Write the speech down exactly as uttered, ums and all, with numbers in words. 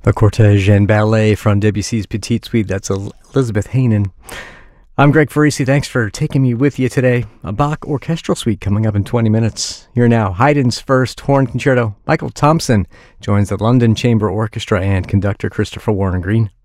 A cortege and ballet from Debussy's Petite Suite. That's Elizabeth Hanen. I'm Greg Farisi. Thanks for taking me with you today. A Bach orchestral suite coming up in twenty minutes. Here now, Haydn's first horn concerto. Michael Thompson joins the London Chamber Orchestra and conductor Christopher Warren Green.